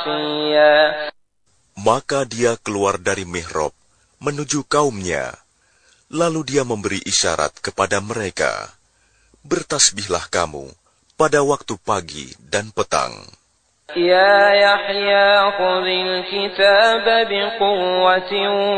عشيا. Maka dia keluar dari mihrab menuju kaumnya. Lalu dia memberi isyarat kepada mereka, bertasbihlah kamu pada waktu pagi dan petang. يا يحيى خذ الكتاب بقوة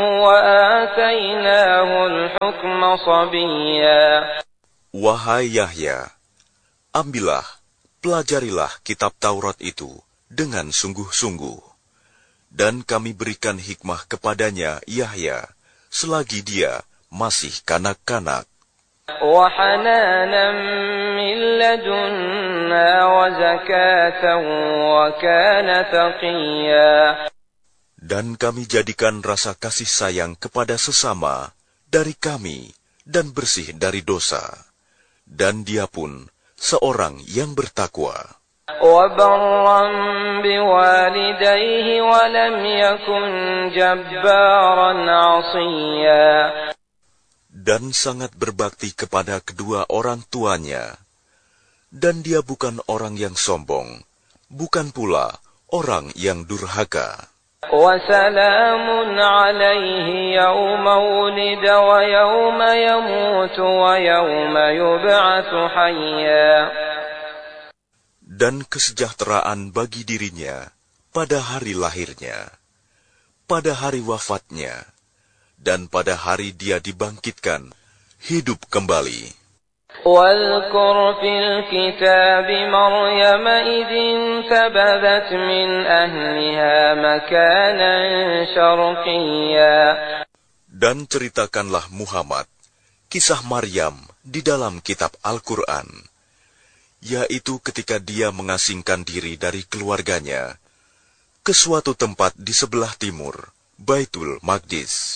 وآتيناه الحكم صبيا. Wahai Yahya, ambillah, pelajarilah kitab Taurat itu dengan sungguh-sungguh. Dan kami berikan hikmah kepadanya Yahya, selagi dia masih kanak-kanak. وحنانا من لدنا وزكاة وكان تقيا. Dan kami jadikan rasa kasih sayang kepada sesama dari kami dan bersih dari dosa. Dan dia pun seorang yang bertakwa. وبرا بوالديه ولم يكن جبارا عصيا. Dan sangat berbakti kepada kedua orang tuanya. Dan dia bukan orang yang sombong, bukan pula orang yang durhaka. وسلام عليه يوم ولد ويوم يموت ويوم يبعث حيا. Dan kesejahteraan bagi dirinya pada hari lahirnya, pada hari wafatnya, dan pada hari dia dibangkitkan, hidup kembali. واذكر في الكتاب مريم إذ انتبذت من أهلها مكانا شرقيا. Dan ceritakanlah Muhammad kisah Maryam di dalam kitab Al-Quran, yaitu ketika dia mengasingkan diri dari keluarganya ke suatu tempat di sebelah timur, Baitul Maqdis.